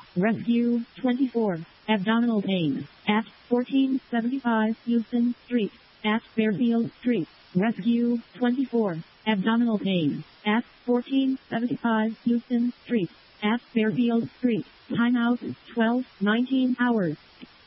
Rescue 24. Abdominal pain at 1475 Houston Street at Fairfield Street. Rescue 24. Abdominal pain at 1475 Houston Street at Fairfield Street. Timeout 12:19 hours.